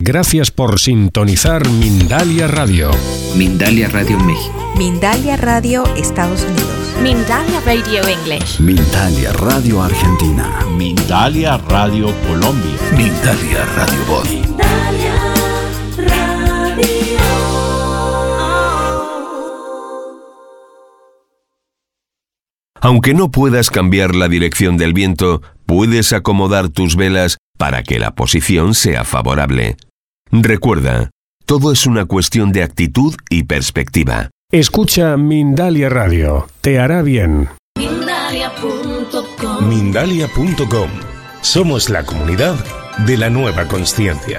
Gracias por sintonizar Mindalia Radio. Mindalia Radio México. Mindalia Radio Estados Unidos. Mindalia Radio English. Mindalia Radio Argentina. Mindalia Radio Colombia. Mindalia Radio Voz. Mindalia Radio. Aunque no puedas cambiar la dirección del viento, puedes acomodar tus velas para que la posición sea favorable. Recuerda, todo es una cuestión de actitud y perspectiva. Escucha Mindalia Radio. Te hará bien. Mindalia.com. Mindalia.com. Somos la comunidad de la nueva consciencia.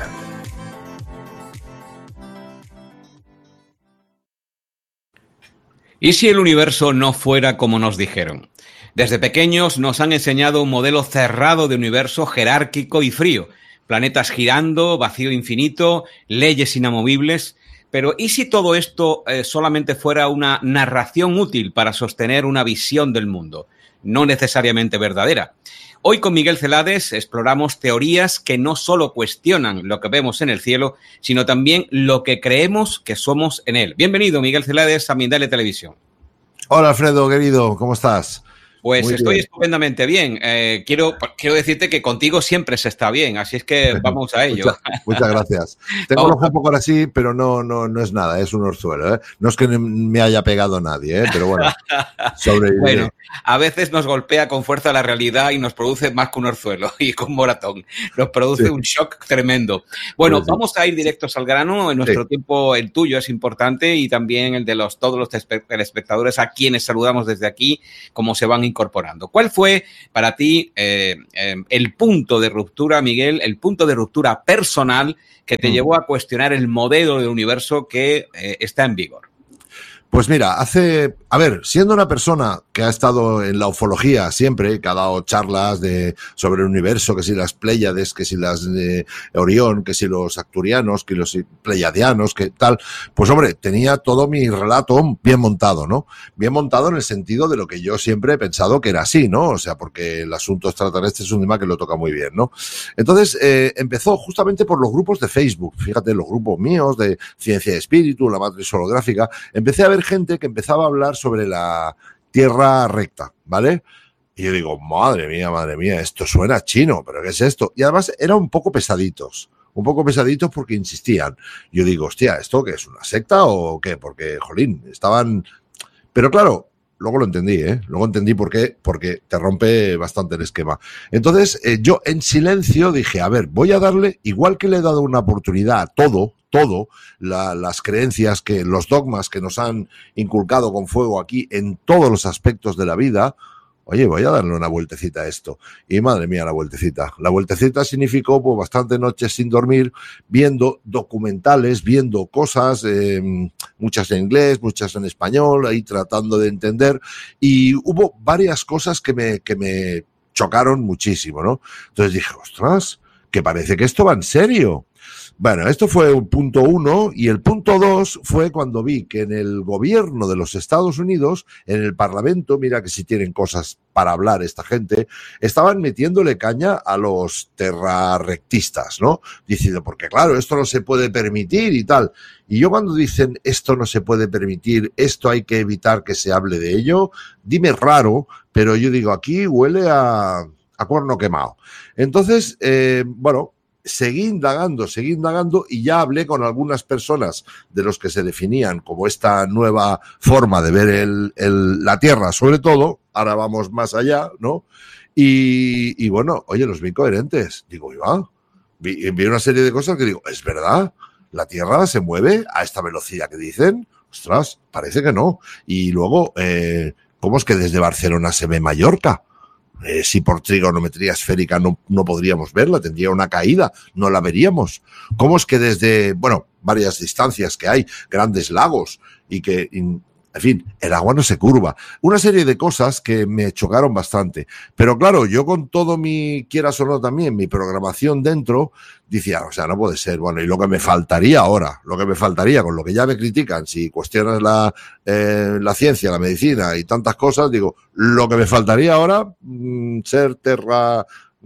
¿Y si el universo no fuera como nos dijeron? Desde pequeños nos han enseñado un modelo cerrado de universo jerárquico y frío. Planetas girando, vacío infinito, leyes inamovibles. Pero ¿y si todo esto solamente fuera una narración útil para sostener una visión del mundo? No necesariamente verdadera. Hoy con Miguel Celades exploramos teorías que no solo cuestionan lo que vemos en el cielo, sino también lo que creemos que somos en él. Bienvenido, Miguel Celades, a Mindalia Televisión. Hola, Alfredo, querido, ¿cómo estás? Pues Muy estoy bien. Estupendamente bien. Quiero decirte que contigo siempre se está bien, así es que vamos a ello. Muchas gracias. Tengo el ojo un poco ahora sí, pero no es nada, es un orzuelo, ¿eh? No es que me haya pegado nadie, pero bueno, sobreviviré. Bueno, a veces nos golpea con fuerza la realidad y nos produce más que un orzuelo y con moratón. Nos produce un shock tremendo. Bueno, vamos a ir directos al grano. En nuestro tiempo, el tuyo es importante y también el de todos los telespectadores a quienes saludamos desde aquí, cómo se van incorporando. ¿Cuál fue para ti el punto de ruptura, Miguel, el punto de ruptura personal que te llevó a cuestionar el modelo de universo que está en vigor? Pues mira, siendo una persona que ha estado en la ufología siempre, que ha dado charlas sobre el universo, que si las Pléyades, que si las de Orión, que si los Arcturianos, que los Pleiadianos, que tal, pues hombre, tenía todo mi relato bien montado, ¿no? Bien montado en el sentido de lo que yo siempre he pensado que era así, ¿no? O sea, porque el asunto extraterrestre es un tema que lo toca muy bien, ¿no? Entonces, empezó justamente por los grupos de Facebook, fíjate, los grupos míos de Ciencia y Espíritu, la matriz holográfica, empecé a ver gente que empezaba a hablar sobre la Tierra recta, ¿vale? Y yo digo, madre mía, esto suena chino, ¿pero qué es esto? Y además eran un poco pesaditos porque insistían. Yo digo, hostia, ¿esto qué es, una secta o qué? Porque, jolín, estaban... Pero claro, luego lo entendí, ¿eh? Luego entendí por qué, porque te rompe bastante el esquema. Entonces, yo en silencio dije, a ver, voy a darle, igual que le he dado una oportunidad a todo, las creencias, los dogmas que nos han inculcado con fuego aquí en todos los aspectos de la vida, oye, voy a darle una vueltecita a esto. Y madre mía, la vueltecita. La vueltecita significó pues bastantes noches sin dormir, viendo documentales, viendo cosas, muchas en inglés, muchas en español, ahí tratando de entender. Y hubo varias cosas que me chocaron muchísimo, ¿no? Entonces dije, ostras, que parece que esto va en serio. Bueno, esto fue un punto 1 y el punto 2 fue cuando vi que en el gobierno de los Estados Unidos, en el Parlamento, mira que si tienen cosas para hablar esta gente, estaban metiéndole caña a los terrarrectistas, ¿no? Diciendo, porque claro, esto no se puede permitir y tal. Y yo cuando dicen esto no se puede permitir, esto hay que evitar que se hable de ello, dime raro, pero yo digo, aquí huele a cuerno quemado. Entonces, bueno, seguí indagando y ya hablé con algunas personas de los que se definían como esta nueva forma de ver la Tierra, sobre todo, ahora vamos más allá, ¿no? Y bueno, oye, los vi coherentes. Digo, vi una serie de cosas que digo, es verdad, la Tierra se mueve a esta velocidad que dicen, ostras, parece que no. Y luego, ¿cómo es que desde Barcelona se ve Mallorca? Si por trigonometría esférica no podríamos verla, tendría una caída, no la veríamos. ¿Cómo es que desde, varias distancias que hay, grandes lagos y que, en fin, el agua no se curva? Una serie de cosas que me chocaron bastante. Pero claro, yo con todo quieras o no también, mi programación dentro, decía, o sea, no puede ser. Bueno, y lo que me faltaría ahora, con lo que ya me critican, si cuestionas la ciencia, la medicina y tantas cosas, digo, lo que me faltaría ahora, ser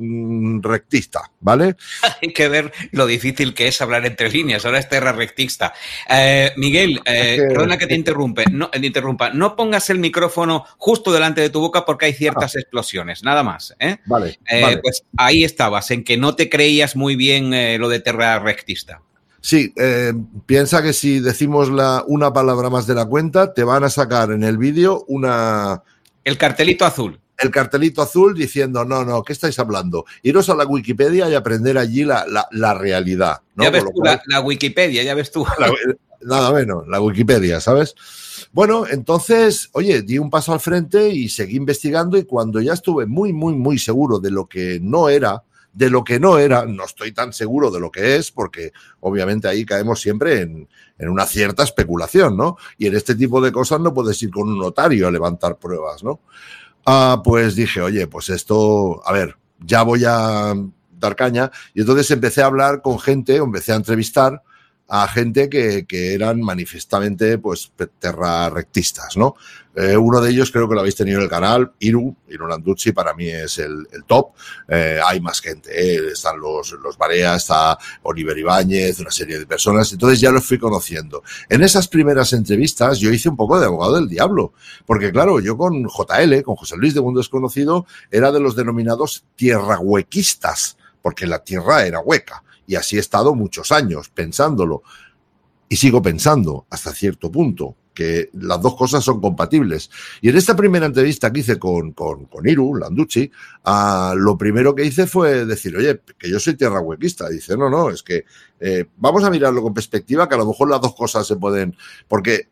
rectista, ¿vale? Hay que ver lo difícil que es hablar entre líneas. Ahora es terra rectista. Miguel, perdona que te interrumpa. No pongas el micrófono justo delante de tu boca porque hay ciertas explosiones. Nada más. Vale. Pues ahí estabas, en que no te creías muy bien lo de terra rectista. Sí, piensa que si decimos una palabra más de la cuenta, te van a sacar en el vídeo el cartelito azul. El cartelito azul diciendo, no, ¿qué estáis hablando? Iros a la Wikipedia y aprender allí la realidad, ¿no? Ya ves tú, la Wikipedia, ya ves tú. Nada menos, la Wikipedia, ¿sabes? Bueno, entonces, oye, di un paso al frente y seguí investigando, y cuando ya estuve muy, muy, muy seguro de lo que no era, no estoy tan seguro de lo que es, porque obviamente ahí caemos siempre en una cierta especulación, ¿no? Y en este tipo de cosas no puedes ir con un notario a levantar pruebas, ¿no? Pues dije, oye, pues esto, a ver, ya voy a dar caña. Y entonces empecé a hablar con gente, empecé a entrevistar a gente que eran manifestamente, pues, terrarrectistas, ¿no? Uno de ellos creo que lo habéis tenido en el canal, Iru Landuzzi, para mí es el top. Hay más gente, están los Barea, está Oliver Ibáñez, una serie de personas. Entonces ya los fui conociendo. En esas primeras entrevistas yo hice un poco de abogado del diablo, porque claro, yo con JL, con José Luis de Mundo Desconocido, era de los denominados tierrahuequistas, porque la tierra era hueca. Y así he estado muchos años pensándolo. Y sigo pensando hasta cierto punto que las dos cosas son compatibles. Y en esta primera entrevista que hice con Iru Landuzzi, lo primero que hice fue decir, oye, que yo soy tierrahuequista. Dice, no, es que vamos a mirarlo con perspectiva, que a lo mejor las dos cosas se pueden... Porque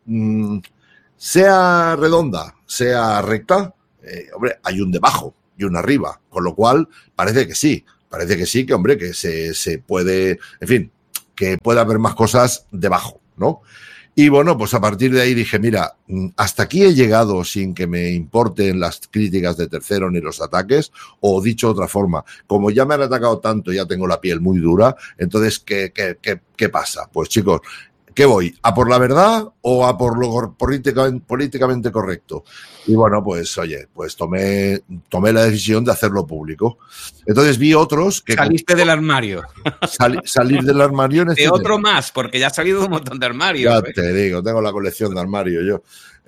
sea redonda, sea recta, hombre, hay un debajo y un arriba. Con lo cual, parece que sí, que hombre, que se puede... En fin, que puede haber más cosas debajo, ¿no? Y bueno, pues a partir de ahí dije, mira, hasta aquí he llegado sin que me importen las críticas de terceros ni los ataques, o dicho de otra forma, como ya me han atacado tanto, ya tengo la piel muy dura, entonces, ¿qué pasa? Pues chicos, ¿qué voy? ¿A por la verdad o a por lo políticamente correcto? Y bueno, pues oye, pues tomé la decisión de hacerlo público. Entonces vi otros que... Saliste del armario. Salir del armario... De otro más, porque ya ha salido un montón de armarios. Ya te digo, tengo la colección de armarios yo.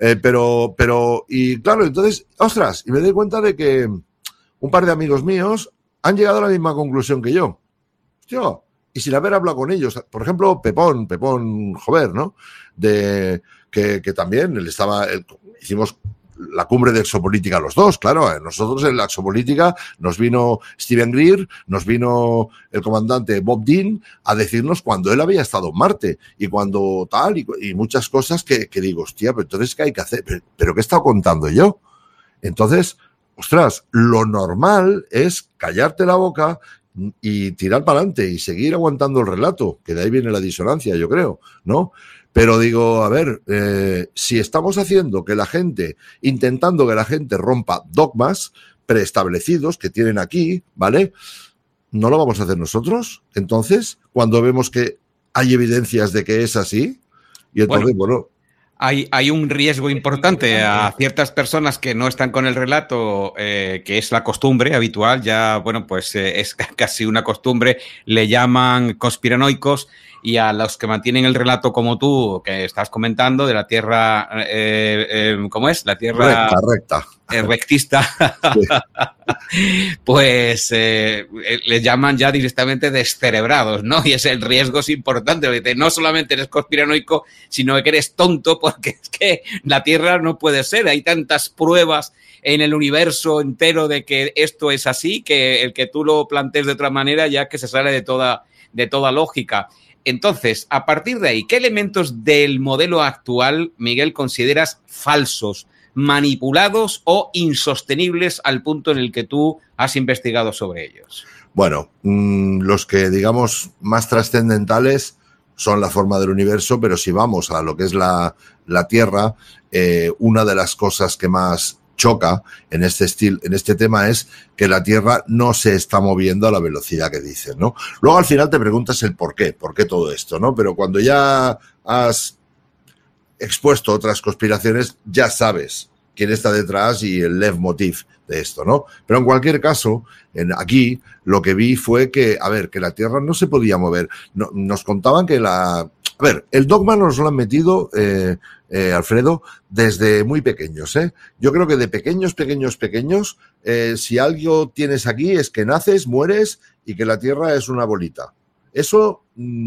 Y claro, entonces, ostras, y me doy cuenta de que un par de amigos míos han llegado a la misma conclusión que yo. Hostia, y sin haber hablado con ellos. Por ejemplo, Pepón Jover, ¿no? Que también hicimos la cumbre de exopolítica los dos, claro. Nosotros en la exopolítica nos vino Steven Greer, nos vino el comandante Bob Dean a decirnos cuando él había estado en Marte y cuando tal, y muchas cosas que digo, hostia, pero entonces ¿qué hay que hacer? ¿Pero qué he estado contando yo? Entonces, ostras, lo normal es callarte la boca y tirar para adelante y seguir aguantando el relato, que de ahí viene la disonancia, yo creo, ¿no? Pero digo, a ver, si estamos intentando que la gente rompa dogmas preestablecidos que tienen aquí, ¿vale? ¿No lo vamos a hacer nosotros? Entonces, cuando vemos que hay evidencias de que es así, y entonces, bueno hay un riesgo importante a ciertas personas que no están con el relato, que es la costumbre habitual, ya, bueno, pues es casi una costumbre, le llaman conspiranoicos, y a los que mantienen el relato como tú, que estás comentando, de la tierra, ¿cómo es? La tierra... Recta. Rectista, sí. Pues les llaman ya directamente descerebrados, ¿no? Y el riesgo es importante, porque no solamente eres conspiranoico, sino que eres tonto, porque es que la Tierra no puede ser. Hay tantas pruebas en el universo entero de que esto es así, que el que tú lo plantees de otra manera ya que se sale de toda lógica. Entonces, a partir de ahí, ¿qué elementos del modelo actual, Miguel, consideras falsos, manipulados o insostenibles al punto en el que tú has investigado sobre ellos? Bueno, los que digamos más trascendentales son la forma del universo, pero si vamos a lo que es la Tierra, una de las cosas que más choca en este tema es que la Tierra no se está moviendo a la velocidad que dicen, ¿no? Luego al final te preguntas el por qué todo esto, ¿no? Pero cuando ya has expuesto otras conspiraciones, ya sabes quién está detrás y el leitmotiv de esto, ¿no? Pero en cualquier caso, aquí lo que vi fue que, a ver, que la Tierra no se podía mover. Nos contaban que a ver, el dogma nos lo han metido, Alfredo, desde muy pequeños, ¿eh? Yo creo que de pequeños, si algo tienes aquí es que naces, mueres y que la Tierra es una bolita. Eso,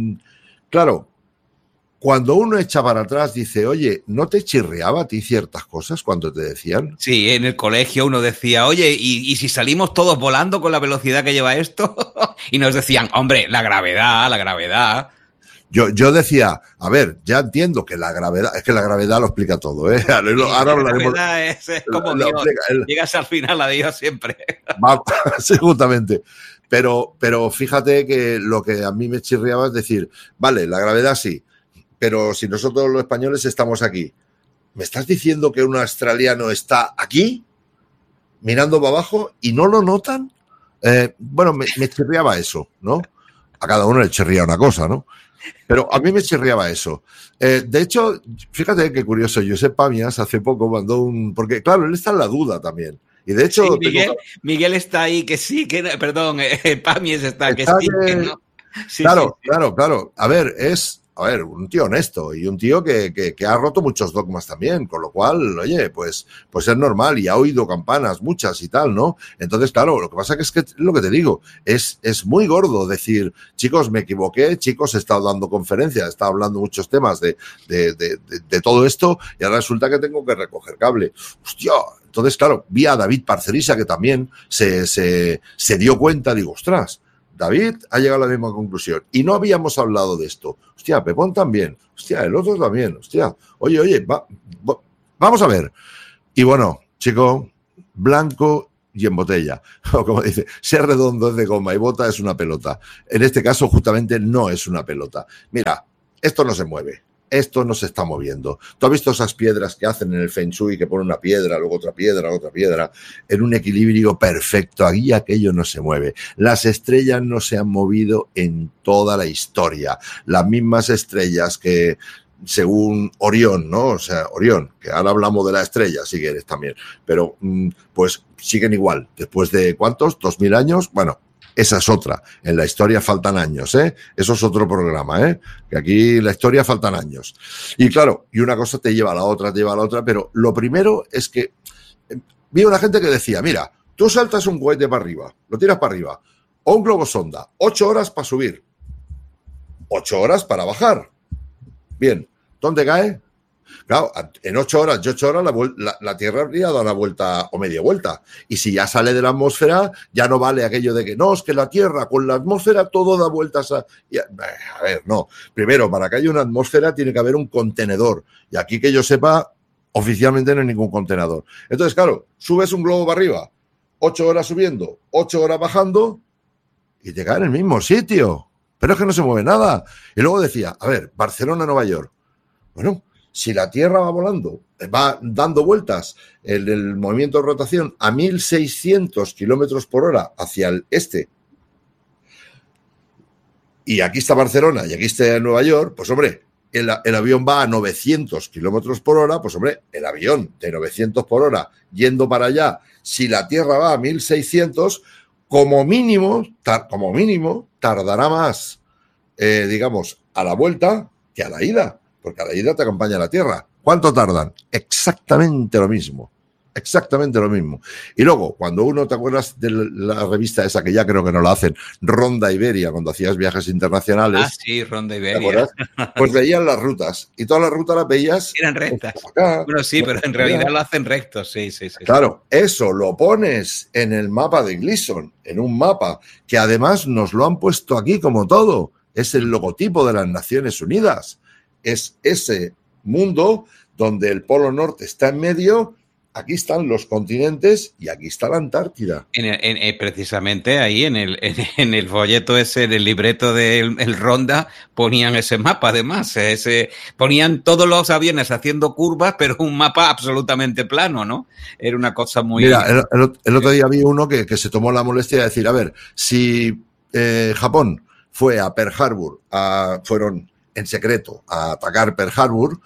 claro, cuando uno echa para atrás dice, oye, ¿no te chirriaba a ti ciertas cosas cuando te decían? Sí, en el colegio uno decía, oye, ¿y si salimos todos volando con la velocidad que lleva esto? Y nos decían, hombre, la gravedad. Yo decía, a ver, ya entiendo que la gravedad, es que la gravedad lo explica todo, ¿eh? Ahora hablaremos. La gravedad es como Dios, llegas al final a Dios siempre. Sí, justamente. Pero fíjate que lo que a mí me chirriaba es decir, vale, la gravedad sí, pero si nosotros los españoles estamos aquí, ¿me estás diciendo que un australiano está aquí, mirando para abajo, y no lo notan? Bueno, me chirriaba eso, ¿no? A cada uno le chirría una cosa, ¿no? Pero a mí me chirriaba eso. De hecho, fíjate qué curioso, Josep Pamias hace poco mandó porque claro, él está en la duda también. Y de hecho... Sí, Miguel está ahí, que sí, que perdón, Pamias está que sí, que no. Sí, claro, sí. Claro. A ver, un tío honesto y un tío que ha roto muchos dogmas también, con lo cual, oye, pues es normal y ha oído campanas, muchas y tal, ¿no? Entonces, claro, lo que pasa es que lo que te digo, es muy gordo decir, chicos, me equivoqué, chicos, he estado dando conferencias, he estado hablando muchos temas de todo esto y ahora resulta que tengo que recoger cable. Hostia, entonces, claro, vi a David Parcerisa que también se dio cuenta, digo, ostras, David ha llegado a la misma conclusión. Y no habíamos hablado de esto. Hostia, Pepón también. Hostia, el otro también. Hostia, oye, vamos a ver. Y bueno, chico, blanco y en botella. O como dice, ser redondo es de goma y bota es una pelota. En este caso, justamente, no es una pelota. Mira, esto no se mueve. Esto no se está moviendo. ¿Tú has visto esas piedras que hacen en el Feng Shui, que ponen una piedra, luego otra piedra, en un equilibrio perfecto? Aquí aquello no se mueve. Las estrellas no se han movido en toda la historia. Las mismas estrellas que, según Orión, ¿no? O sea, Orión, que ahora hablamos de la estrella, si quieres también, pero pues siguen igual. Después de, ¿cuántos? 2000 años. Bueno, esa es otra. En la historia faltan años, ¿eh? Eso es otro programa, ¿eh? Que aquí en la historia faltan años. Y claro, y una cosa te lleva a la otra, pero lo primero es que vi una gente que decía, mira, tú saltas un cohete para arriba, lo tiras para arriba, o un globo sonda, 8 horas para subir, 8 horas para bajar. Bien, ¿dónde cae? Claro, en 8 horas la Tierra habría dado una vuelta o media vuelta. Y si ya sale de la atmósfera, ya no vale aquello de que no, es que la Tierra con la atmósfera todo da vueltas a ver, no. Primero, para que haya una atmósfera tiene que haber un contenedor. Y aquí que yo sepa, oficialmente no hay ningún contenedor. Entonces, claro, subes un globo para arriba, 8 horas subiendo, 8 horas bajando y te cae en el mismo sitio. Pero es que no se mueve nada. Y luego decía, a ver, Barcelona, Nueva York. Bueno, si la Tierra va volando, va dando vueltas en el movimiento de rotación a 1.600 kilómetros por hora hacia el este, y aquí está Barcelona y aquí está Nueva York, pues hombre, el avión va a 900 kilómetros por hora, pues hombre, el avión de 900 por hora yendo para allá, si la Tierra va a 1.600, como mínimo, tardará más, digamos, a la vuelta que a la ida. Porque a la ida te acompaña la Tierra. ¿Cuánto tardan? Exactamente lo mismo. Y luego, cuando uno, ¿te acuerdas de la revista esa que ya creo que no la hacen? Ronda Iberia, cuando hacías viajes internacionales. Ah, sí, Ronda Iberia. Pues veías las rutas. Y todas las rutas las veías... Eran rectas. Acá, bueno, sí, pero en realidad lo hacen rectos, sí. Claro, eso lo pones en el mapa de Gleason, en un mapa que además nos lo han puesto aquí como todo. Es el logotipo de las Naciones Unidas. Es ese mundo donde el Polo Norte está en medio, aquí están los continentes y aquí está la Antártida. Precisamente ahí en el folleto ese, en el libreto del Ronda, ponían ese mapa además. Ponían todos los aviones haciendo curvas, pero un mapa absolutamente plano, ¿no? Era una cosa muy... Mira, el otro día vi uno que se tomó la molestia de decir, a ver, si Japón fue a Pearl Harbor, fueron en secreto a atacar Pearl Harbor,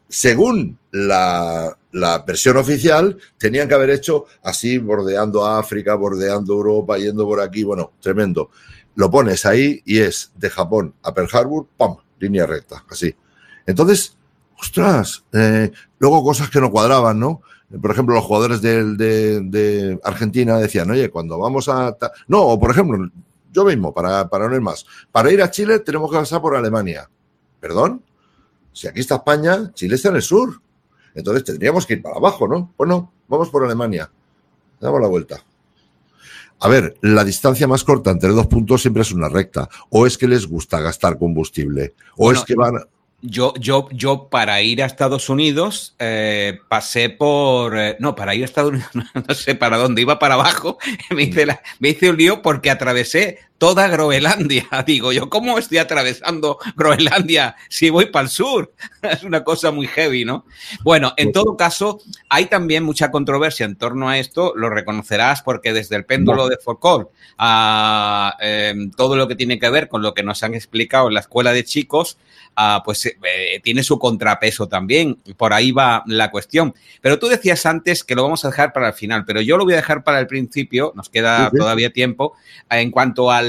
según la versión oficial, tenían que haber hecho así, bordeando África, bordeando Europa, yendo por aquí, bueno, tremendo. Lo pones ahí y es de Japón a Pearl Harbor, ¡pam!, línea recta, así. Entonces, ostras, luego cosas que no cuadraban, ¿no? Por ejemplo, los jugadores de Argentina decían, oye, cuando vamos a... No, o por ejemplo, yo mismo, para no ir más, para ir a Chile tenemos que pasar por Alemania. ¿Perdón? Si aquí está España, Chile está en el sur. Entonces tendríamos que ir para abajo, ¿no? Pues no, vamos por Alemania. Damos la vuelta. A ver, la distancia más corta entre 2 puntos siempre es una recta. O es que les gusta gastar combustible. O bueno, es que van... Yo para ir a Estados Unidos pasé por... no, para ir a Estados Unidos no sé para dónde, iba para abajo. Me hice un lío porque atravesé toda Groenlandia. Digo, yo, ¿cómo estoy atravesando Groenlandia si voy para el sur? Es una cosa muy heavy, ¿no? Bueno, en todo caso, hay también mucha controversia en torno a esto, lo reconocerás porque desde el péndulo de Foucault a todo lo que tiene que ver con lo que nos han explicado en la escuela de chicos, pues tiene su contrapeso también. Por ahí va la cuestión. Pero tú decías antes que lo vamos a dejar para el final, pero yo lo voy a dejar para el principio, nos queda todavía tiempo, en cuanto a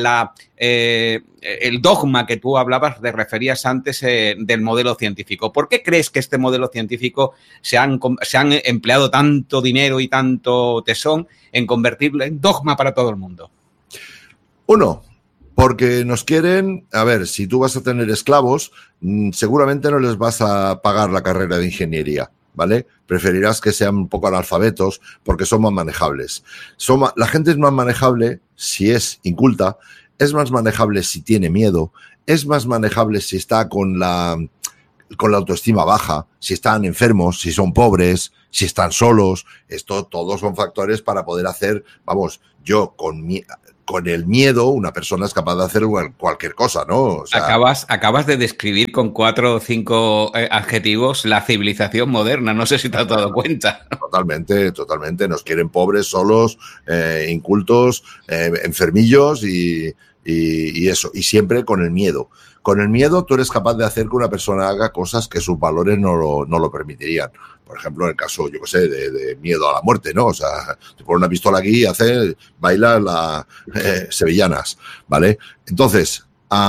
el dogma que tú hablabas, te referías antes del modelo científico. ¿Por qué crees que este modelo científico se han empleado tanto dinero y tanto tesón en convertirlo en dogma para todo el mundo? Uno, porque nos quieren, a ver, si tú vas a tener esclavos, seguramente no les vas a pagar la carrera de ingeniería, ¿vale? Preferirás que sean un poco analfabetos porque son más manejables. La gente es más manejable si es inculta, es más manejable si tiene miedo, es más manejable si está con la autoestima baja, si están enfermos, si son pobres, si están solos. Esto todos son factores para poder hacer, vamos, yo con el miedo, una persona es capaz de hacer cualquier cosa, ¿no? O sea, acabas de describir con 4 o 5 adjetivos la civilización moderna. No sé si te has dado cuenta. Totalmente. Nos quieren pobres, solos, incultos, enfermillos y eso. Y siempre con el miedo. Con el miedo tú eres capaz de hacer que una persona haga cosas que sus valores no lo permitirían. Por ejemplo, en el caso, yo qué sé, de miedo a la muerte, ¿no? O sea, te pone una pistola aquí y baila las sevillanas, ¿vale? Entonces,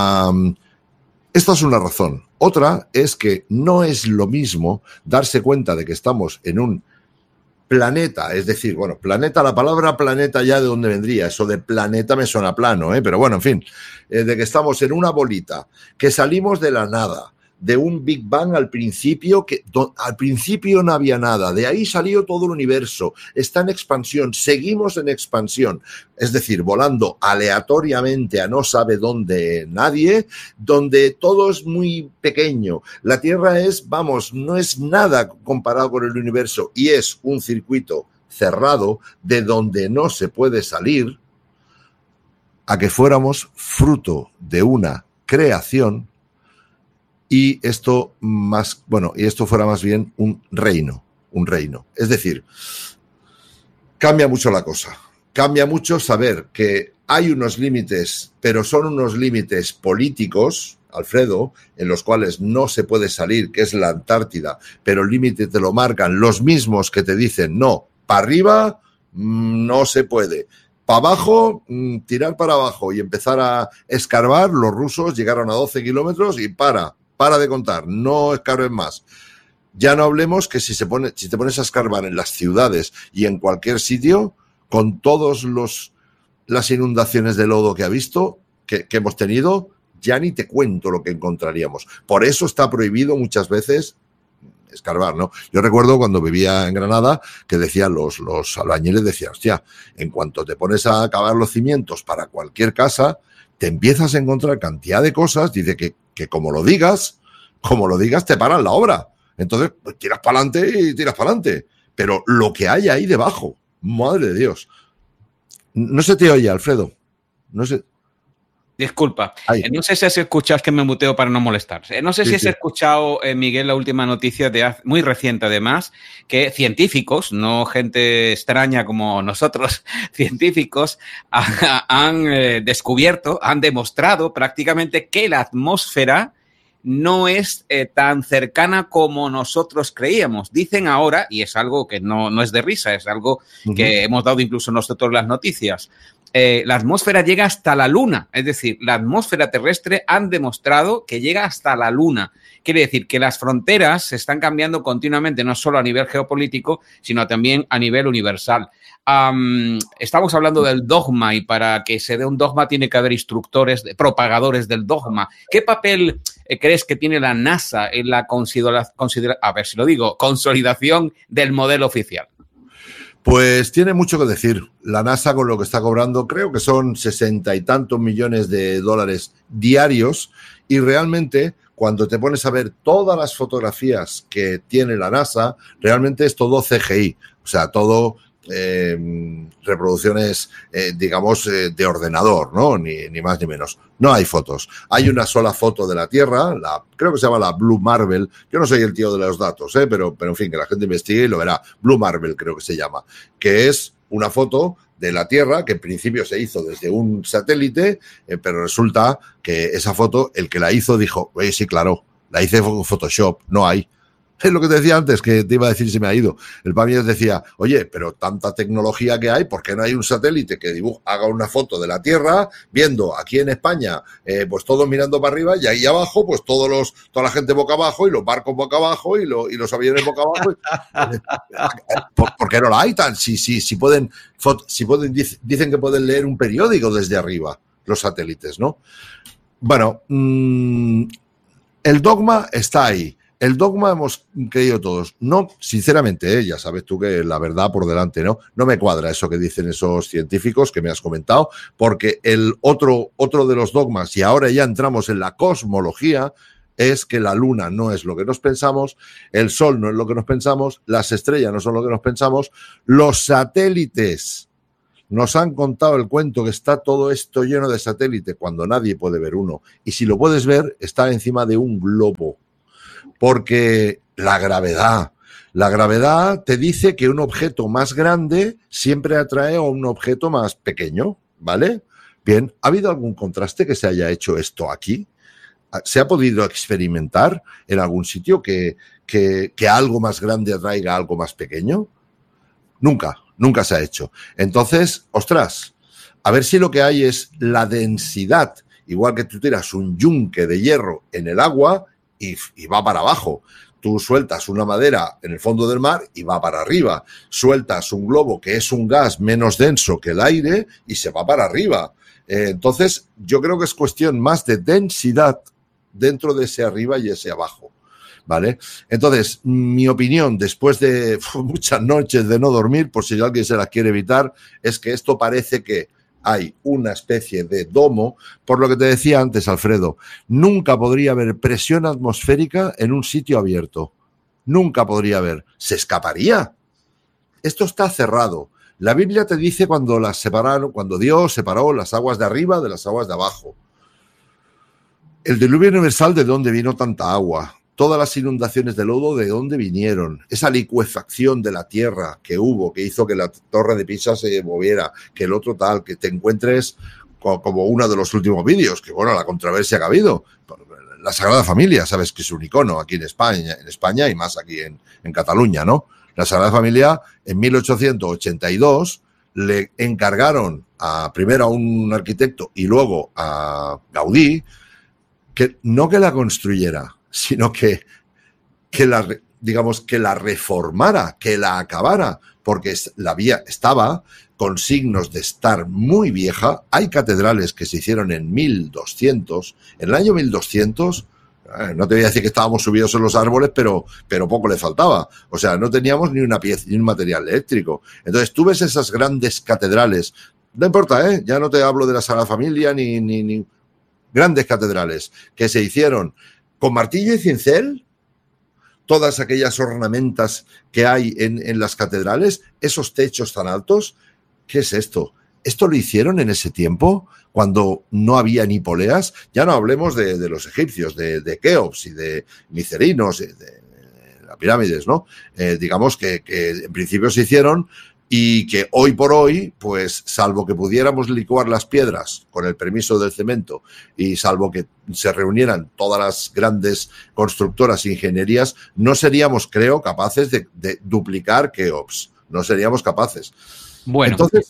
esta es una razón. Otra es que no es lo mismo darse cuenta de que estamos en un planeta, es decir, bueno, planeta, la palabra planeta ya de dónde vendría, eso de planeta me suena plano, pero bueno, en fin, de que estamos en una bolita, que salimos de la nada, de un Big Bang al principio, que al principio no había nada, de ahí salió todo el universo, está en expansión, seguimos en expansión, es decir, volando aleatoriamente a no sabe dónde nadie, donde todo es muy pequeño, la Tierra es, vamos, no es nada comparado con el universo y es un circuito cerrado de donde no se puede salir, a que fuéramos fruto de una creación. Y esto fuera más bien un reino. Es decir, cambia mucho la cosa. Cambia mucho saber que hay unos límites, pero son unos límites políticos, Alfredo, en los cuales no se puede salir, que es la Antártida, pero el límite te lo marcan los mismos que te dicen, no, para arriba no se puede. Para abajo, tirar para abajo y empezar a escarbar. Los rusos llegaron a 12 kilómetros y para de contar, no escarbes más. Ya no hablemos que si te pones a escarbar en las ciudades y en cualquier sitio, con todas las inundaciones de lodo que hemos tenido, ya ni te cuento lo que encontraríamos. Por eso está prohibido muchas veces escarbar, ¿no? Yo recuerdo cuando vivía en Granada que decían los albañiles, decían, hostia, en cuanto te pones a cavar los cimientos para cualquier casa, te empiezas a encontrar cantidad de cosas, dice que como lo digas, te paran la obra. Entonces, pues, tiras para adelante. Pero lo que hay ahí debajo, madre de Dios. No se te oye, Alfredo. No sé. Disculpa. No sé si has escuchado, es que me muteo para no molestar. No sé si has escuchado, Miguel, la última noticia muy reciente además, que científicos, no gente extraña como nosotros, científicos, han descubierto, han demostrado prácticamente que la atmósfera no es tan cercana como nosotros creíamos. Dicen ahora, y es algo que no es de risa, es algo que hemos dado incluso nosotros las noticias, la atmósfera llega hasta la Luna. Es decir, la atmósfera terrestre han demostrado que llega hasta la Luna. Quiere decir que las fronteras se están cambiando continuamente, no solo a nivel geopolítico, sino también a nivel universal. Estamos hablando del dogma y para que se dé un dogma tiene que haber instructores, propagadores del dogma. ¿Qué papel crees que tiene la NASA en la consolidación del modelo oficial? Pues tiene mucho que decir. La NASA con lo que está cobrando, creo que son 60 y tantos millones de dólares diarios, y realmente cuando te pones a ver todas las fotografías que tiene la NASA, realmente es todo CGI, o sea, todo reproducciones, de ordenador, ¿no? Ni más ni menos. No hay fotos. Hay una sola foto de la Tierra, creo que se llama la Blue Marble. Yo no soy el tío de los datos, pero en fin, que la gente investigue y lo verá. Blue Marble creo que se llama, que es una foto de la Tierra que en principio se hizo desde un satélite, pero resulta que esa foto, el que la hizo dijo, oye, sí, claro, la hice con Photoshop, no hay. Es lo que te decía antes, que te iba a decir si me ha ido. El Pamias decía, oye, pero tanta tecnología que hay, ¿por qué no hay un satélite que haga una foto de la Tierra, viendo aquí en España, pues todos mirando para arriba, y ahí abajo, pues toda la gente boca abajo, y los barcos boca abajo, y los aviones boca abajo? ¿Por qué no la hay tan? Si pueden, dicen que pueden leer un periódico desde arriba, los satélites, ¿no? Bueno, el dogma está ahí. El dogma hemos creído todos. No, sinceramente, ya sabes tú que la verdad por delante, ¿no? No me cuadra eso que dicen esos científicos que me has comentado, porque el otro de los dogmas, y ahora ya entramos en la cosmología, es que la Luna no es lo que nos pensamos, el Sol no es lo que nos pensamos, las estrellas no son lo que nos pensamos, los satélites nos han contado el cuento que está todo esto lleno de satélites cuando nadie puede ver uno. Y si lo puedes ver, está encima de un globo. Porque la gravedad te dice que un objeto más grande siempre atrae a un objeto más pequeño, ¿vale? Bien, ¿ha habido algún contraste que se haya hecho esto aquí? ¿Se ha podido experimentar en algún sitio que algo más grande atraiga a algo más pequeño? Nunca se ha hecho. Entonces, ostras, a ver si lo que hay es la densidad, igual que tú tiras un yunque de hierro en el agua y va para abajo. Tú sueltas una madera en el fondo del mar y va para arriba. Sueltas un globo que es un gas menos denso que el aire y se va para arriba. Entonces, yo creo que es cuestión más de densidad dentro de ese arriba y ese abajo, ¿vale? Entonces, mi opinión, después de muchas noches de no dormir, por si alguien se las quiere evitar, es que esto parece que hay una especie de domo, por lo que te decía antes, Alfredo, nunca podría haber presión atmosférica en un sitio abierto. Nunca podría haber. Se escaparía. Esto está cerrado. La Biblia te dice cuando Dios separó las aguas de arriba de las aguas de abajo. El diluvio universal, ¿de dónde vino tanta agua? Todas las inundaciones de lodo, ¿de dónde vinieron? Esa licuefacción de la tierra que hubo, que hizo que la torre de Pisa se moviera, que el otro tal, que te encuentres como uno de los últimos vídeos, que bueno, la controversia que ha habido. La Sagrada Familia, sabes que es un icono aquí en España y más aquí en Cataluña, ¿no? La Sagrada Familia, en 1882, le encargaron primero a un arquitecto y luego a Gaudí, que no que la construyera, sino que la reformara, que la acabara, porque la vía estaba con signos de estar muy vieja. Hay catedrales que se hicieron en 1200, en el año 1200, no te voy a decir que estábamos subidos en los árboles, pero poco le faltaba. O sea, no teníamos ni una pieza, ni un material eléctrico. Entonces tú ves esas grandes catedrales, no importa, ya no te hablo de la Sagrada Familia ni grandes catedrales que se hicieron con martillo y cincel, todas aquellas ornamentas que hay en las catedrales, esos techos tan altos. ¿Qué es esto? ¿Esto lo hicieron en ese tiempo, cuando no había ni poleas? Ya no hablemos de los egipcios, de Keops y de Micerinos, de las pirámides, ¿no? Digamos que en principio se hicieron y que hoy por hoy, pues salvo que pudiéramos licuar las piedras con el permiso del cemento y salvo que se reunieran todas las grandes constructoras e ingenierías, no seríamos, creo, capaces de duplicar Keops. No seríamos capaces. Bueno, entonces...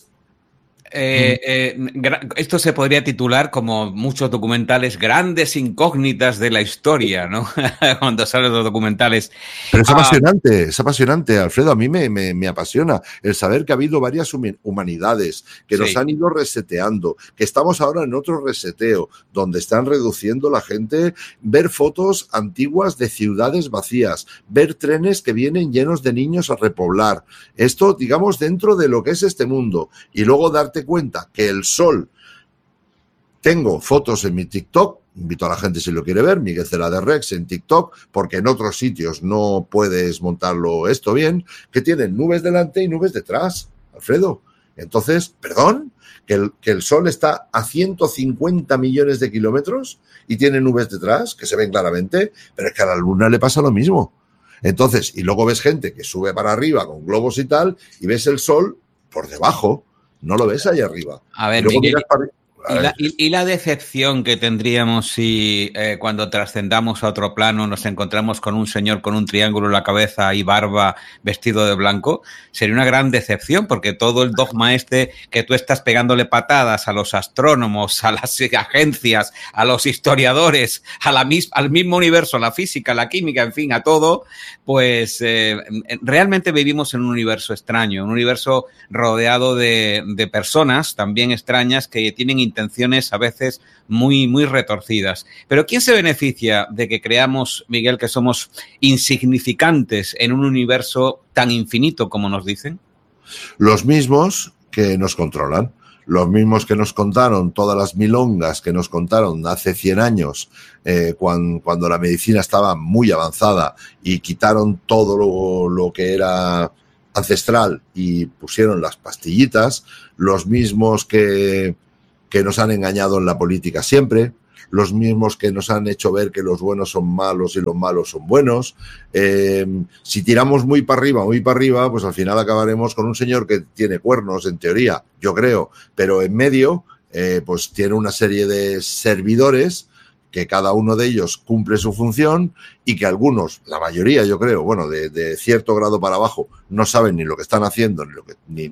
esto se podría titular, como muchos documentales, grandes incógnitas de la historia, ¿no? Cuando salen los documentales. Pero es apasionante, Alfredo. A mí me apasiona el saber que ha habido varias humanidades que nos han ido reseteando, que estamos ahora en otro reseteo, donde están reduciendo la gente, ver fotos antiguas de ciudades vacías, ver trenes que vienen llenos de niños a repoblar. Esto, digamos, dentro de lo que es este mundo. Y luego darte cuenta que el sol, tengo fotos en mi TikTok, invito a la gente si lo quiere ver, Miguel Cela de Rex en TikTok, porque en otros sitios no puedes montarlo esto bien, que tienen nubes delante y nubes detrás, Alfredo. Entonces, perdón, que el sol está a 150 millones de kilómetros y tiene nubes detrás, que se ven claramente, pero es que a la luna le pasa lo mismo. Entonces, y luego ves gente que sube para arriba con globos y tal, y ves el sol por debajo. No lo ves ahí arriba. A ver, Miguel, ¿y la decepción que tendríamos si cuando trascendamos a otro plano nos encontramos con un señor con un triángulo en la cabeza y barba vestido de blanco? Sería una gran decepción, porque todo el dogma que tú estás pegándole patadas a los astrónomos, a las agencias, a los historiadores, al mismo universo, a la física, a la química, en fin, a todo, pues realmente vivimos en un universo extraño, un universo rodeado de personas también extrañas que tienen intenciones a veces muy, muy retorcidas. Pero ¿quién se beneficia de que creamos, Miguel, que somos insignificantes en un universo tan infinito como nos dicen? Los mismos que nos controlan, los mismos que nos contaron todas las milongas que nos contaron hace 100 años, cuando la medicina estaba muy avanzada y quitaron todo lo que era ancestral y pusieron las pastillitas, los mismos que nos han engañado en la política siempre, los mismos que nos han hecho ver que los buenos son malos y los malos son buenos. Si tiramos muy para arriba, pues al final acabaremos con un señor que tiene cuernos, en teoría, yo creo, pero en medio, pues tiene una serie de servidores que cada uno de ellos cumple su función y que algunos, la mayoría yo creo, bueno, de cierto grado para abajo, no saben ni lo que están haciendo, ni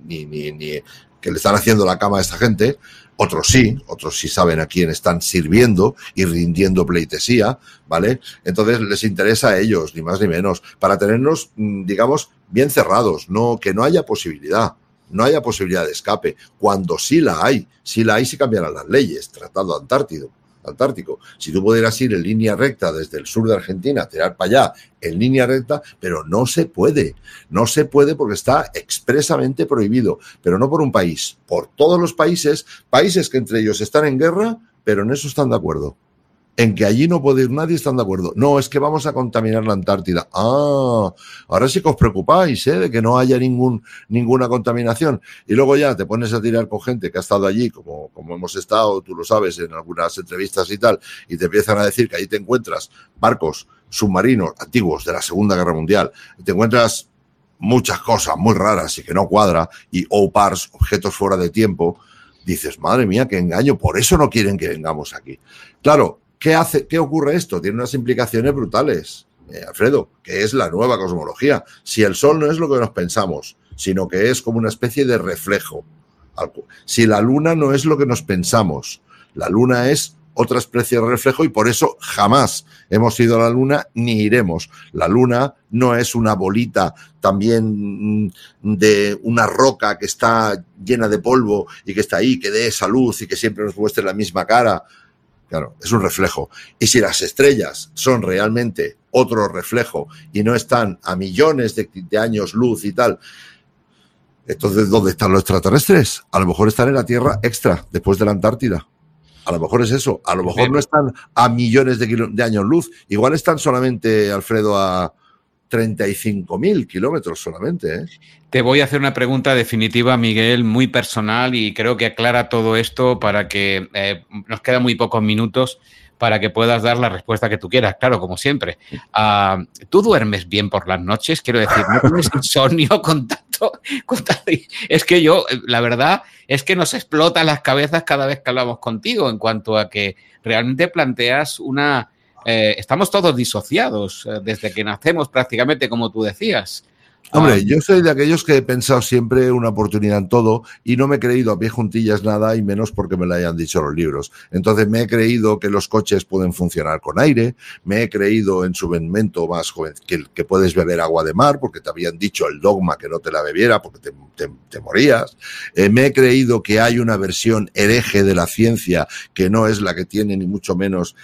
que le están haciendo la cama a esta gente. Otros sí saben a quién están sirviendo y rindiendo pleitesía, ¿vale? Entonces les interesa a ellos, ni más ni menos, para tenernos, digamos, bien cerrados, que no haya posibilidad. No haya posibilidad de escape. Cuando sí la hay si cambiaran las leyes. Tratado Antártico. Si tú pudieras ir en línea recta desde el sur de Argentina, tirar para allá en línea recta, pero no se puede. No se puede porque está expresamente prohibido. Pero no por un país, por todos los países que entre ellos están en guerra, pero en eso están de acuerdo. En que allí no puede ir nadie, están de acuerdo. No, es que vamos a contaminar la Antártida. Ah, ahora sí que os preocupáis, de que no haya ninguna contaminación. Y luego ya te pones a tirar con gente que ha estado allí, como hemos estado, tú lo sabes, en algunas entrevistas y tal, y te empiezan a decir que ahí te encuentras barcos submarinos antiguos de la Segunda Guerra Mundial, y te encuentras muchas cosas muy raras y que no cuadra, y OPARs, objetos fuera de tiempo. Dices, madre mía, qué engaño, por eso no quieren que vengamos aquí. Claro, ¿qué ocurre esto? Tiene unas implicaciones brutales, Alfredo, que es la nueva cosmología. Si el Sol no es lo que nos pensamos, sino que es como una especie de reflejo. Si la Luna no es lo que nos pensamos, la Luna es otra especie de reflejo y por eso jamás hemos ido a la Luna ni iremos. La Luna no es una bolita también de una roca que está llena de polvo y que está ahí, que dé esa luz y que siempre nos muestre la misma cara. Claro, es un reflejo. Y si las estrellas son realmente otro reflejo y no están a millones de años luz y tal, entonces, ¿dónde están los extraterrestres? A lo mejor están en la Tierra extra, después de la Antártida. A lo mejor es eso. A lo mejor no están a millones de años luz. Igual están solamente, Alfredo, a 35.000 kilómetros solamente, Te voy a hacer una pregunta definitiva, Miguel, muy personal y creo que aclara todo esto para que nos quedan muy pocos minutos. para que puedas dar la respuesta que tú quieras, claro, como siempre. ¿Tú duermes bien por las noches? Quiero decir, ¿no tienes insomnio con tanto? Es que yo, la verdad, es que nos explotan las cabezas cada vez que hablamos contigo en cuanto a que realmente planteas una... estamos todos disociados desde que nacemos prácticamente, como tú decías. Hombre, yo soy de aquellos que he pensado siempre una oportunidad en todo y no me he creído a pie juntillas nada y menos porque me lo hayan dicho los libros. Entonces me he creído que los coches pueden funcionar con aire, me he creído en su momento más joven que puedes beber agua de mar porque te habían dicho el dogma que no te la bebiera porque te morías. Me he creído que hay una versión hereje de la ciencia que no es la que tiene ni mucho menos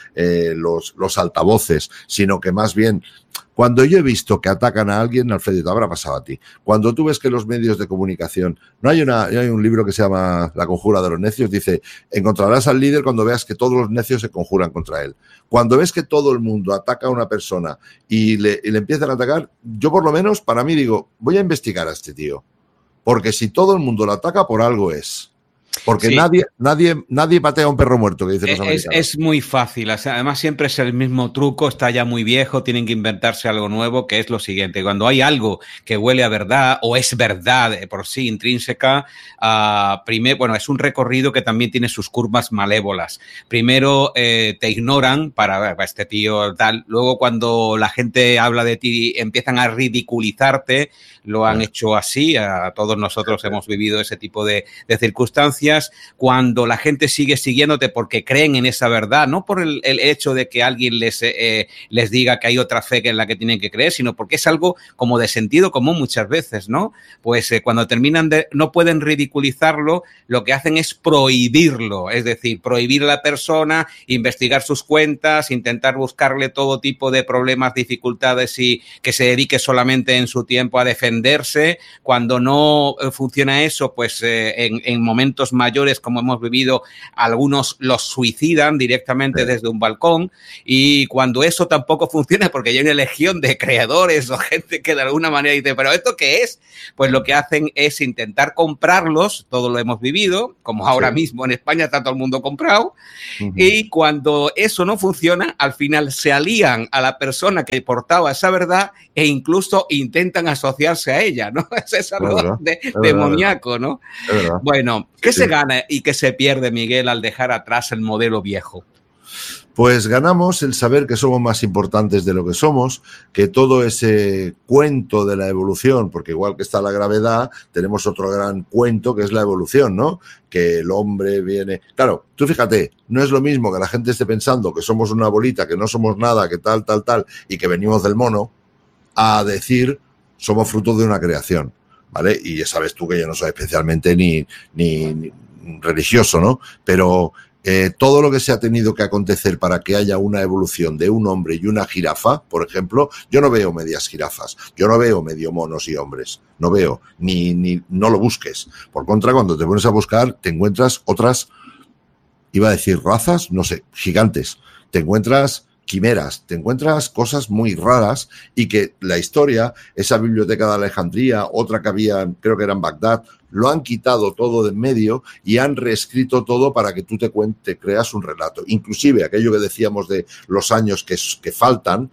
los altavoces, sino que más bien... Cuando yo he visto que atacan a alguien, Alfredo, te habrá pasado a ti. Cuando tú ves que los medios de comunicación... hay un libro que se llama La conjura de los necios, dice, encontrarás al líder cuando veas que todos los necios se conjuran contra él. Cuando ves que todo el mundo ataca a una persona y le empiezan a atacar, yo por lo menos, para mí digo, voy a investigar a este tío. Porque si todo el mundo lo ataca, por algo es. Porque sí. nadie patea a un perro muerto, que dicen los americanos. Es muy fácil. Además, siempre es el mismo truco, está ya muy viejo, tienen que inventarse algo nuevo, que es lo siguiente. Cuando hay algo que huele a verdad o es verdad por sí intrínseca, primero, es un recorrido que también tiene sus curvas malévolas. Primero te ignoran para este tío tal. Luego, cuando la gente habla de ti, empiezan a ridiculizarte. Lo han hecho así. A todos nosotros hemos vivido ese tipo de circunstancias. Cuando la gente sigue siguiéndote porque creen en esa verdad, no por el hecho de que alguien les diga que hay otra fe que en la que tienen que creer, sino porque es algo como de sentido común muchas veces, ¿no? Pues cuando no pueden ridiculizarlo, lo que hacen es prohibirlo, es decir, prohibir a la persona, investigar sus cuentas, intentar buscarle todo tipo de problemas, dificultades y que se dedique solamente en su tiempo a defenderse. Cuando no funciona eso, pues en momentos mayores, como hemos vivido, algunos los suicidan directamente desde un balcón, y cuando eso tampoco funciona, porque hay una legión de creadores o gente que de alguna manera dice, ¿pero esto qué es? Pues lo que hacen es intentar comprarlos, todo lo hemos vivido, como ahora mismo en España está todo el mundo comprado, y cuando eso no funciona, al final se alían a la persona que portaba esa verdad e incluso intentan asociarse a ella, ¿no? Es algo demoníaco, ¿no? Bueno, ¿qué se gana y qué se pierde, Miguel, al dejar atrás el modelo viejo? Pues ganamos el saber que somos más importantes de lo que somos, que todo ese cuento de la evolución, porque igual que está la gravedad, tenemos otro gran cuento que es la evolución, ¿no? Que el hombre viene... Claro, tú fíjate, no es lo mismo que la gente esté pensando que somos una bolita, que no somos nada, que tal, y que venimos del mono, a decir somos fruto de una creación, ¿vale? Y ya sabes tú que yo no soy especialmente ni religioso, ¿no? Pero... todo lo que se ha tenido que acontecer para que haya una evolución de un hombre y una jirafa, por ejemplo, yo no veo medias jirafas, yo no veo medio monos y hombres, no veo, no lo busques. Por contra, cuando te pones a buscar, te encuentras otras, iba a decir razas, no sé, gigantes, te encuentras quimeras, te encuentras cosas muy raras y que la historia, esa biblioteca de Alejandría, otra que había, creo que era en Bagdad, lo han quitado todo de en medio y han reescrito todo para que tú te creas un relato. Inclusive aquello que decíamos de los años que faltan,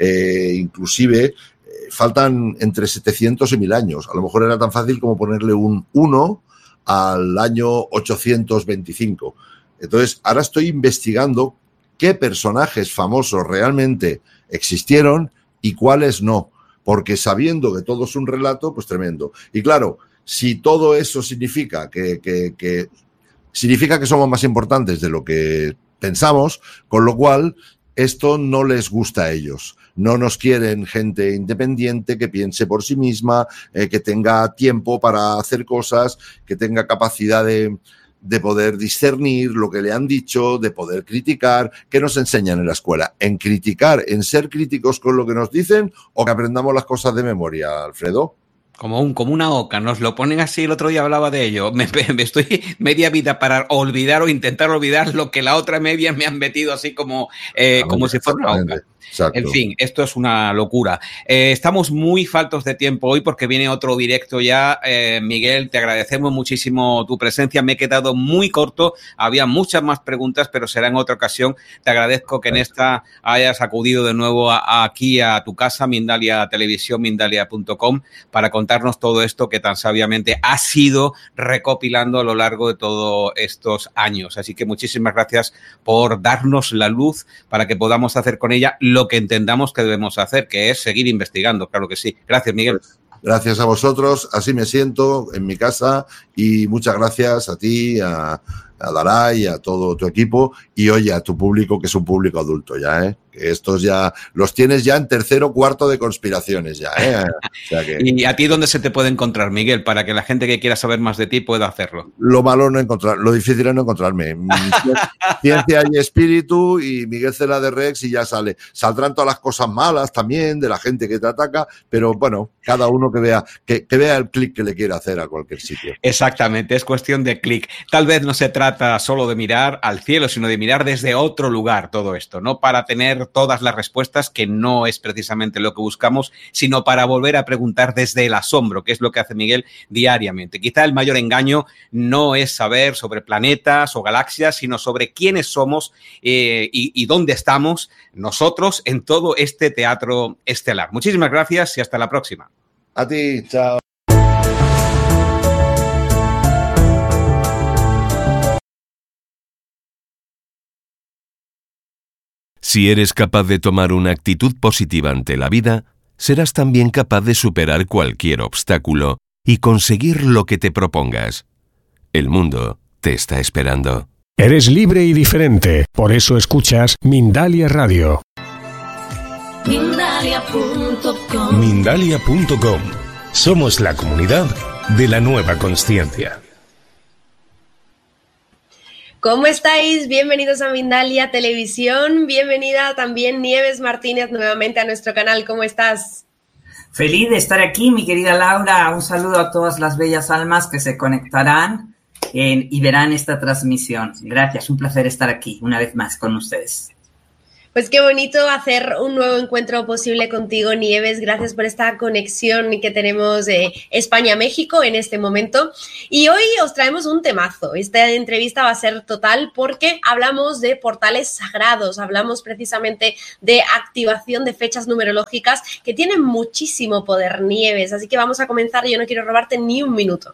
faltan entre 700 y 1000 años. A lo mejor era tan fácil como ponerle un 1 al año 825. Entonces, ahora estoy investigando qué personajes famosos realmente existieron y cuáles no, porque sabiendo que todo es un relato, pues tremendo. Y claro, si todo eso significa que somos más importantes de lo que pensamos, con lo cual esto no les gusta a ellos. No nos quieren gente independiente que piense por sí misma, que tenga tiempo para hacer cosas, que tenga capacidad de poder discernir lo que le han dicho, de poder criticar. ¿Qué nos enseñan en la escuela? ¿En criticar, en ser críticos con lo que nos dicen o que aprendamos las cosas de memoria, Alfredo? Como una oca, nos lo ponen así, el otro día hablaba de ello. Me estoy media vida para olvidar o intentar olvidar lo que la otra media me han metido así como si fuera una oca. Exacto. En fin, esto es una locura. Estamos muy faltos de tiempo hoy porque viene otro directo ya. Miguel, te agradecemos muchísimo tu presencia. Me he quedado muy corto. Había muchas más preguntas, pero será en otra ocasión. Te agradezco que en esta hayas acudido de nuevo aquí a tu casa, Mindalia Televisión, Mindalia.com, para contarnos todo esto que tan sabiamente has ido recopilando a lo largo de todos estos años. Así que muchísimas gracias por darnos la luz para que podamos hacer con ella lo que entendamos que debemos hacer, que es seguir investigando, claro que sí. Gracias, Miguel. Gracias a vosotros, así me siento en mi casa y muchas gracias a ti, a Daray, a todo tu equipo y oye, a tu público, que es un público adulto ya, que estos ya los tienes ya en tercero, cuarto de conspiraciones ya, O sea que, ¿Y a ti dónde se te puede encontrar, Miguel, para que la gente que quiera saber más de ti pueda hacerlo? Lo malo no encontrar, lo difícil es no encontrarme. Ciencia y espíritu y Miguel Cela de Rex y ya sale. Saldrán todas las cosas malas también de la gente que te ataca, pero bueno, cada uno que vea el clic que le quiera hacer a cualquier sitio. Exactamente, es cuestión de clic. Tal vez no se trata solo de mirar al cielo, sino de mirar desde otro lugar todo esto, no para tener todas las respuestas, que no es precisamente lo que buscamos, sino para volver a preguntar desde el asombro, que es lo que hace Miguel diariamente. Quizá el mayor engaño no es saber sobre planetas o galaxias, sino sobre quiénes somos y dónde estamos nosotros en todo este teatro estelar. Muchísimas gracias y hasta la próxima. A ti, chao. Si eres capaz de tomar una actitud positiva ante la vida, serás también capaz de superar cualquier obstáculo y conseguir lo que te propongas. El mundo te está esperando. Eres libre y diferente, por eso escuchas Mindalia Radio. Mindalia.com. Mindalia.com. Somos la comunidad de la nueva consciencia. ¿Cómo estáis? Bienvenidos a Mindalia Televisión. Bienvenida también Nieves Martínez nuevamente a nuestro canal. ¿Cómo estás? Feliz de estar aquí, mi querida Laura. Un saludo a todas las bellas almas que se conectarán y verán esta transmisión. Gracias, un placer estar aquí una vez más con ustedes. Pues qué bonito hacer un nuevo encuentro posible contigo, Nieves. Gracias por esta conexión que tenemos de España-México en este momento. Y hoy os traemos un temazo. Esta entrevista va a ser total porque hablamos de portales sagrados, hablamos precisamente de activación de fechas numerológicas que tienen muchísimo poder, Nieves. Así que vamos a comenzar. Yo no quiero robarte ni un minuto.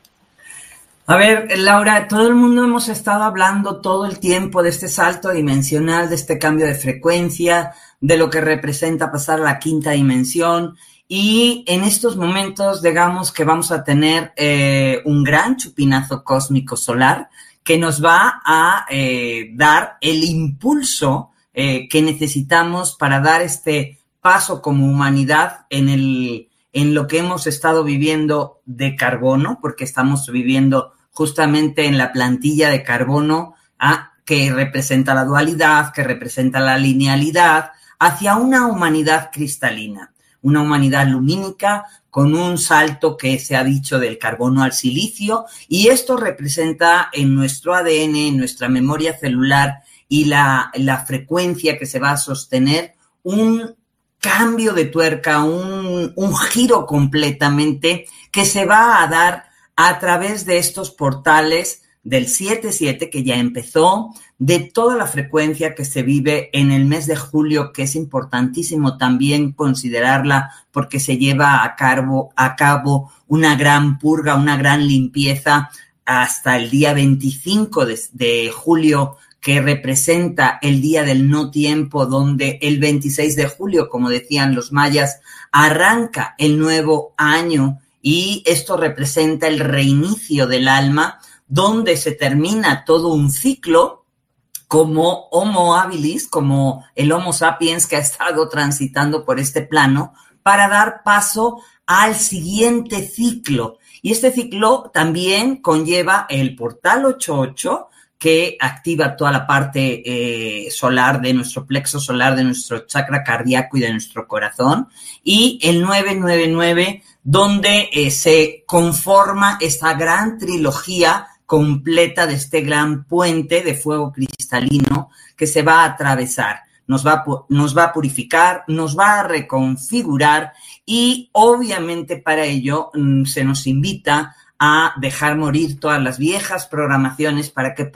A ver, Laura, todo el mundo hemos estado hablando todo el tiempo de este salto dimensional, de este cambio de frecuencia, de lo que representa pasar a la quinta dimensión y en estos momentos digamos que vamos a tener un gran chupinazo cósmico solar que nos va a dar el impulso que necesitamos para dar este paso como humanidad en lo que hemos estado viviendo de carbono, porque estamos viviendo justamente en la plantilla de carbono que representa la dualidad, que representa la linealidad, hacia una humanidad cristalina, una humanidad lumínica con un salto que se ha dicho del carbono al silicio, y esto representa en nuestro ADN, en nuestra memoria celular y la frecuencia que se va a sostener un cambio de tuerca, un giro completamente que se va a dar a través de estos portales del 7-7 que ya empezó, de toda la frecuencia que se vive en el mes de julio, que es importantísimo también considerarla porque se lleva a cabo una gran purga, una gran limpieza hasta el día 25 de julio, que representa el día del no tiempo, donde el 26 de julio, como decían los mayas, arranca el nuevo año y esto representa el reinicio del alma, donde se termina todo un ciclo como Homo habilis, como el Homo sapiens que ha estado transitando por este plano, para dar paso al siguiente ciclo. Y este ciclo también conlleva el portal 88, que activa toda la parte solar de nuestro plexo solar, de nuestro chakra cardíaco y de nuestro corazón, y el 999, donde se conforma esta gran trilogía completa de este gran puente de fuego cristalino que se va a atravesar. nos va a purificar, nos va a reconfigurar y obviamente para ello se nos invita a dejar morir todas las viejas programaciones para que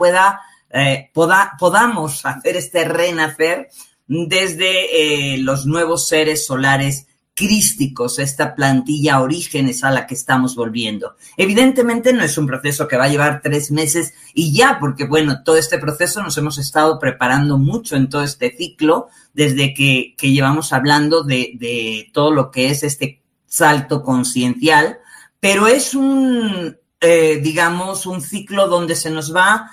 podamos hacer este renacer desde los nuevos seres solares crísticos, esta plantilla Orígenes a la que estamos volviendo. Evidentemente no es un proceso que va a llevar 3 meses y ya, porque bueno, todo este proceso nos hemos estado preparando mucho en todo este ciclo, desde que llevamos hablando de todo lo que es este salto conciencial, pero es un ciclo donde se nos va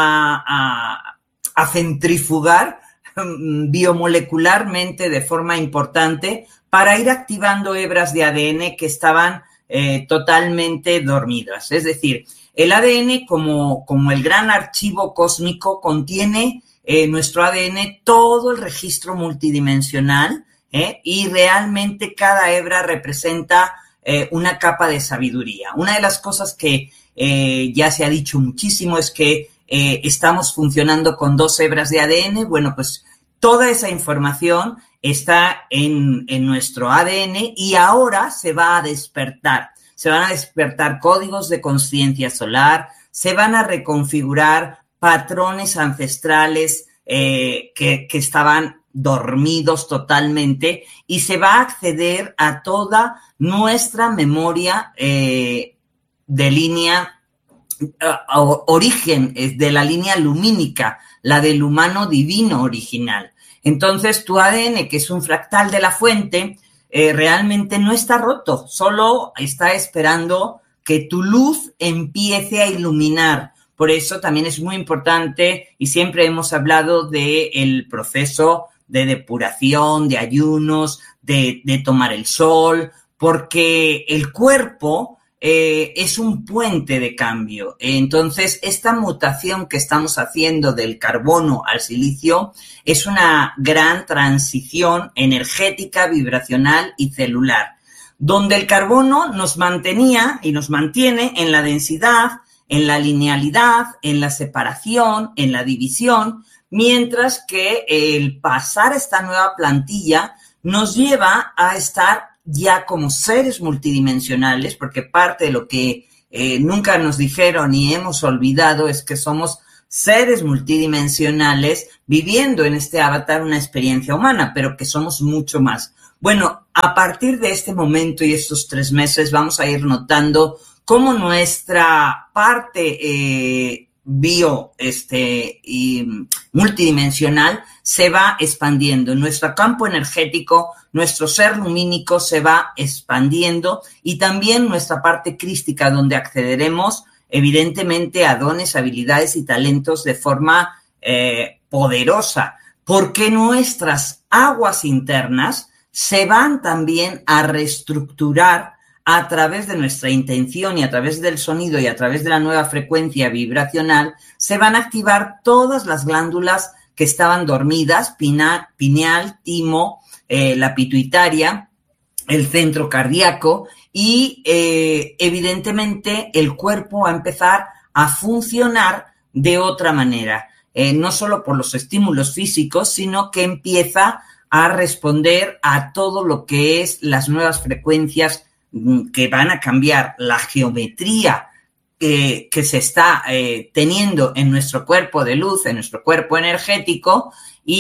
a centrifugar biomolecularmente de forma importante para ir activando hebras de ADN que estaban totalmente dormidas. Es decir, el ADN como el gran archivo cósmico contiene nuestro ADN todo el registro multidimensional y realmente cada hebra representa una capa de sabiduría. Una de las cosas que ya se ha dicho muchísimo es que estamos funcionando con 2 hebras de ADN. Bueno, pues toda esa información está en nuestro ADN y ahora se va a despertar. Se van a despertar códigos de conciencia solar, se van a reconfigurar patrones ancestrales que estaban dormidos totalmente y se va a acceder a toda nuestra memoria de línea origen, de la línea lumínica, la del humano divino original. Entonces, tu ADN, que es un fractal de la fuente, realmente no está roto, solo está esperando que tu luz empiece a iluminar. Por eso también es muy importante, y siempre hemos hablado del proceso de depuración, de ayunos, de tomar el sol, porque el cuerpo es un puente de cambio. Entonces, esta mutación que estamos haciendo del carbono al silicio es una gran transición energética, vibracional y celular, donde el carbono nos mantenía y nos mantiene en la densidad, en la linealidad, en la separación, en la división, mientras que el pasar a esta nueva plantilla nos lleva a estar ya como seres multidimensionales, porque parte de lo que nunca nos dijeron y hemos olvidado es que somos seres multidimensionales viviendo en este avatar una experiencia humana, pero que somos mucho más. Bueno, a partir de este momento y estos 3 meses vamos a ir notando cómo nuestra parte y multidimensional se va expandiendo. Nuestro campo energético, nuestro ser lumínico se va expandiendo y también nuestra parte crística, donde accederemos evidentemente a dones, habilidades y talentos de forma poderosa, porque nuestras aguas internas se van también a reestructurar a través de nuestra intención y a través del sonido y a través de la nueva frecuencia vibracional. Se van a activar todas las glándulas que estaban dormidas, pineal, timo, la pituitaria, el centro cardíaco y evidentemente el cuerpo va a empezar a funcionar de otra manera, no solo por los estímulos físicos, sino que empieza a responder a todo lo que es las nuevas frecuencias que van a cambiar la geometría que se está teniendo en nuestro cuerpo de luz, en nuestro cuerpo energético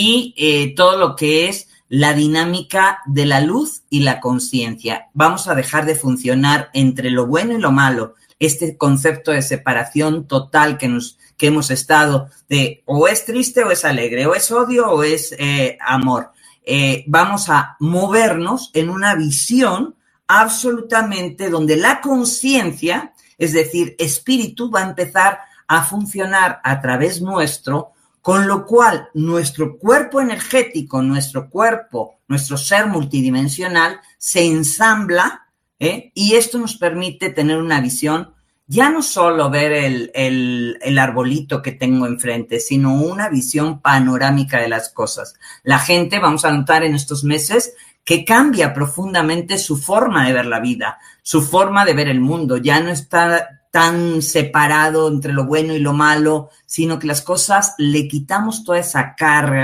y todo lo que es la dinámica de la luz y la conciencia. Vamos a dejar de funcionar entre lo bueno y lo malo. Este concepto de separación total que hemos estado de o es triste o es alegre, o es odio o es amor. Vamos a movernos en una visión absolutamente donde la conciencia, es decir, espíritu, va a empezar a funcionar a través nuestro, con lo cual nuestro cuerpo energético, nuestro cuerpo, nuestro ser multidimensional se ensambla, y esto nos permite tener una visión, ya no solo ver el arbolito que tengo enfrente, sino una visión panorámica de las cosas. La gente, vamos a notar en estos meses, que cambia profundamente su forma de ver la vida, su forma de ver el mundo. Ya no está tan separado entre lo bueno y lo malo, sino que las cosas le quitamos toda esa carga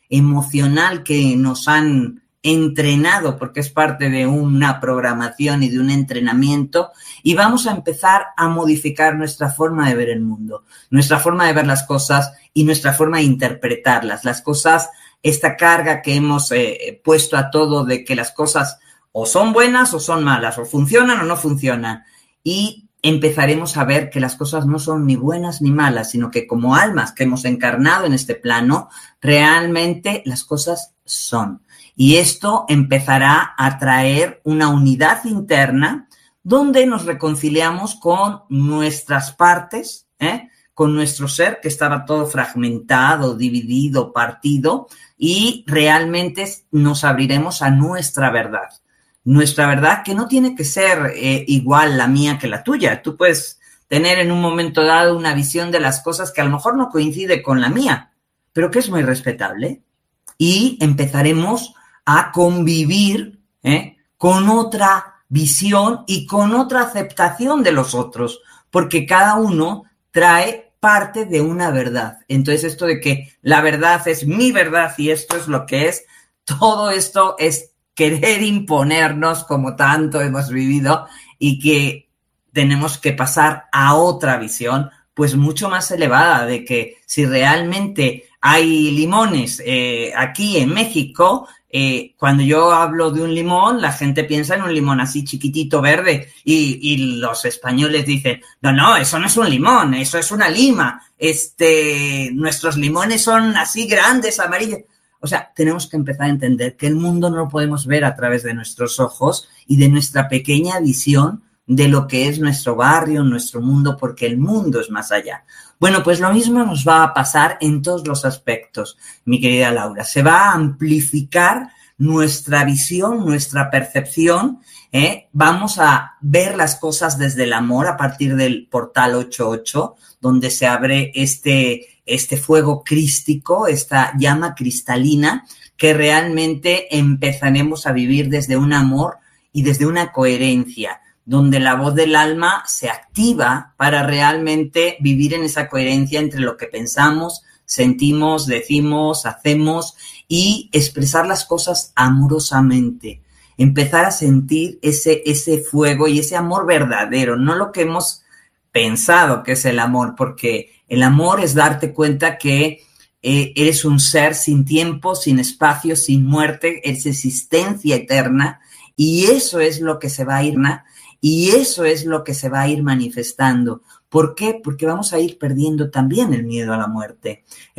emocional que nos han entrenado, porque es parte de una programación y de un entrenamiento, y vamos a empezar a modificar nuestra forma de ver el mundo, nuestra forma de ver las cosas y nuestra forma de interpretarlas. Las cosas, esta carga que hemos puesto a todo de que las cosas o son buenas o son malas, o funcionan o no funcionan, y empezaremos a ver que las cosas no son ni buenas ni malas, sino que como almas que hemos encarnado en este plano, realmente las cosas son. Y esto empezará a traer una unidad interna donde nos reconciliamos con nuestras partes, con nuestro ser que estaba todo fragmentado, dividido, partido, y realmente nos abriremos a nuestra verdad. Nuestra verdad que no tiene que ser igual la mía que la tuya. Tú puedes tener en un momento dado una visión de las cosas que a lo mejor no coincide con la mía, pero que es muy respetable. Y empezaremos a convivir con otra visión y con otra aceptación de los otros, porque cada uno trae parte de una verdad. Entonces esto de que la verdad es mi verdad y esto es lo que es, todo esto es querer imponernos como tanto hemos vivido y que tenemos que pasar a otra visión pues mucho más elevada de que si realmente hay limones aquí en México, cuando yo hablo de un limón, la gente piensa en un limón así chiquitito, verde, y los españoles dicen, no, eso no es un limón, eso es una lima, nuestros limones son así grandes, amarillos. O sea, tenemos que empezar a entender que el mundo no lo podemos ver a través de nuestros ojos y de nuestra pequeña visión de lo que es nuestro barrio, nuestro mundo, porque el mundo es más allá. Bueno, pues lo mismo nos va a pasar en todos los aspectos, mi querida Laura. Se va a amplificar nuestra visión, nuestra percepción. Vamos a ver las cosas desde el amor a partir del portal 88, donde se abre este fuego crístico, esta llama cristalina, que realmente empezaremos a vivir desde un amor y desde una coherencia, donde la voz del alma se activa para realmente vivir en esa coherencia entre lo que pensamos, sentimos, decimos, hacemos y expresar las cosas amorosamente. Empezar a sentir ese fuego y ese amor verdadero, no lo que hemos pensado que es el amor, porque el amor es darte cuenta que eres un ser sin tiempo, sin espacio, sin muerte, es existencia eterna, y eso es lo que se va a ir, y eso es lo que se va a ir manifestando. ¿Por qué? Porque vamos a ir perdiendo también el miedo a la muerte.